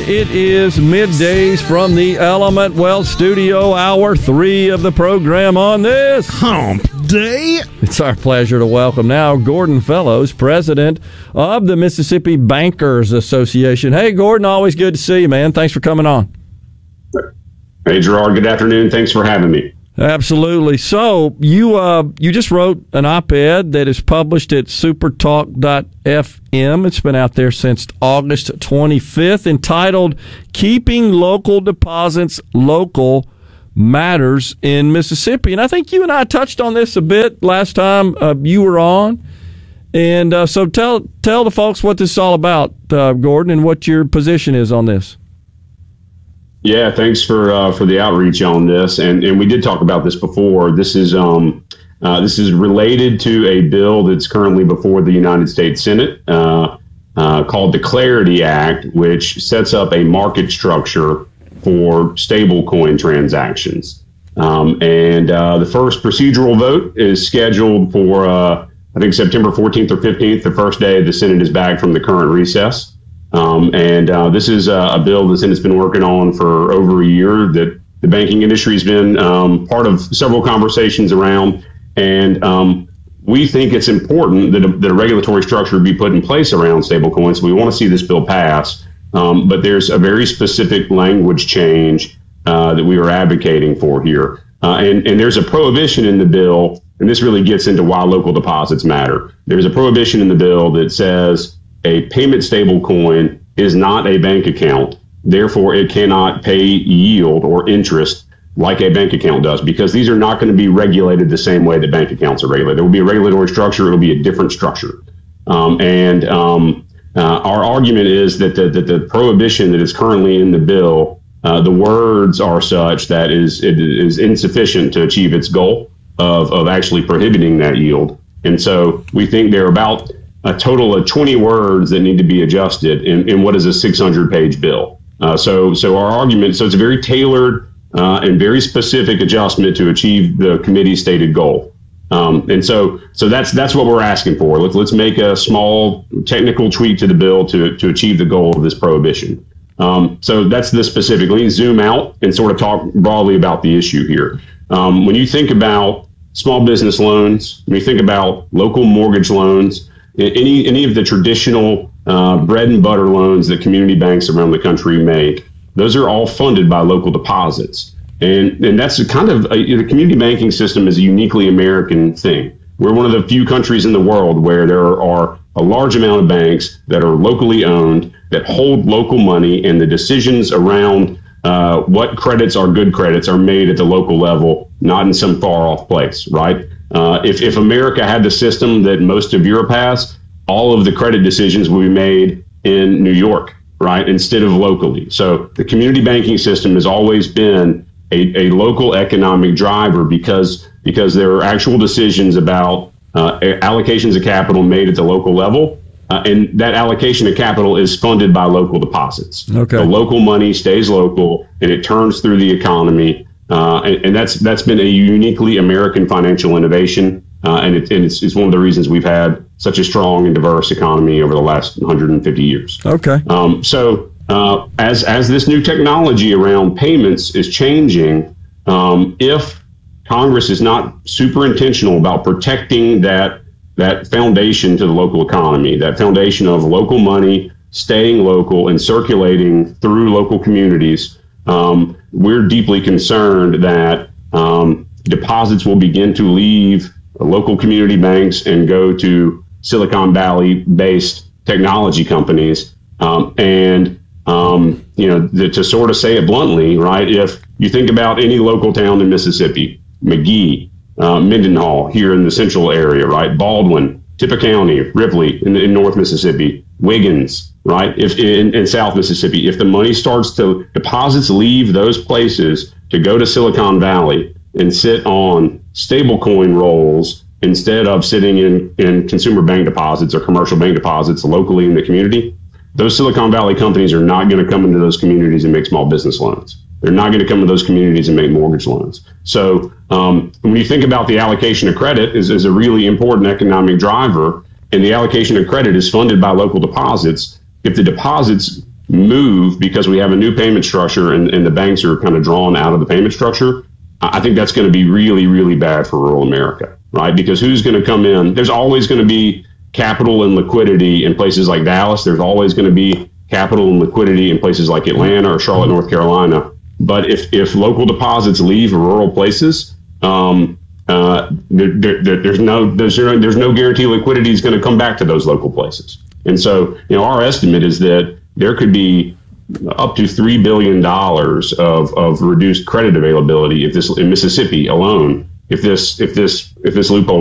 It is middays from the Element Wealth Studio, hour 3 of the program on this Hump Day. It's our pleasure to welcome now Gordon Fellows, president of the Mississippi Bankers Association. Hey, Gordon, always good to see you, man. Thanks for coming on. Hey, Gerard, good afternoon. Thanks for having me. Absolutely. So you just wrote an op-ed that is published at supertalk.fm. It's been out there since August 25th, entitled Keeping Local Deposits Local Matters in Mississippi. And I think you and I touched on this a bit last time you were on. And so tell the folks what this is all about, Gordon, and what your position is on this. Yeah, thanks for the outreach on this, and we did talk about this before. This is related to a bill that's currently before the United States Senate called the Clarity Act, which sets up a market structure for stablecoin transactions. And the first procedural vote is scheduled for I think September 14th or 15th, the first day the Senate is back from the current recess. This is a bill the Senate's been working on for over a year that the banking industry has been part of several conversations around. And we think it's important that a regulatory structure be put in place around stablecoins. We want to see this bill pass. But there's a very specific language change that we are advocating for here. And there's a prohibition in the bill, and this really gets into why local deposits matter. There's a prohibition in the bill that says a payment stable coin is not a bank account. Therefore, it cannot pay yield or interest like a bank account does, because these are not going to be regulated the same way that bank accounts are regulated. There will be a regulatory structure. It'll be a different structure. Our argument is that the prohibition that is currently in the bill, the words are such that it is insufficient to achieve its goal of actually prohibiting that yield. And so we think there are about a total of 20 words that need to be adjusted in what is a 600-page bill. So our argument, so it's a very tailored and very specific adjustment to achieve the committee's stated goal. And so that's what we're asking for. Let's make a small technical tweak to the bill to achieve the goal of this prohibition. So that's the specific. Let me zoom out and sort of talk broadly about the issue here. When you think about small business loans, when you think about local mortgage loans, any of the traditional bread and butter loans that community banks around the country make, those are all funded by local deposits. And that's kind of the community banking system is a uniquely American thing. We're one of the few countries in the world where there are a large amount of banks that are locally owned, that hold local money, and the decisions around what credits are good credits are made at the local level, not in some far off place, right? If America had the system that most of Europe has, all of the credit decisions would be made in New York, right, instead of locally. So the community banking system has always been a local economic driver because there are actual decisions about allocations of capital made at the local level, and that allocation of capital is funded by local deposits. Okay. The local money stays local, and it turns through the economy. And that's been a uniquely American financial innovation, and it's one of the reasons we've had such a strong and diverse economy over the last 150 years. Okay. As this new technology around payments is changing, if Congress is not super intentional about protecting that foundation to the local economy, that foundation of local money staying local and circulating through local communities, we're deeply concerned that deposits will begin to leave local community banks and go to Silicon Valley-based technology companies. To sort of say it bluntly, right, if you think about any local town in Mississippi, McGee, Mendenhall here in the central area, right, Baldwin, Tippah County, Ripley in North Mississippi, Wiggins, right, if in South Mississippi, if the money starts to, deposits leave those places to go to Silicon Valley and sit on stablecoin rolls instead of sitting in consumer bank deposits or commercial bank deposits locally in the community, those Silicon Valley companies are not going to come into those communities and make small business loans. They're not going to come to those communities and make mortgage loans. So when you think about the allocation of credit is a really important economic driver, and the allocation of credit is funded by local deposits, if the deposits move because we have a new payment structure and the banks are kind of drawn out of the payment structure, I think that's going to be really, really bad for rural America, right? Because who's going to come in? There's always going to be capital and liquidity in places like Dallas. There's always going to be capital and liquidity in places like Atlanta or Charlotte, North Carolina. But if local deposits leave rural places, there's no guarantee liquidity is going to come back to those local places. And so, our estimate is that there could be up to $3 billion of reduced credit availability in Mississippi alone if this loophole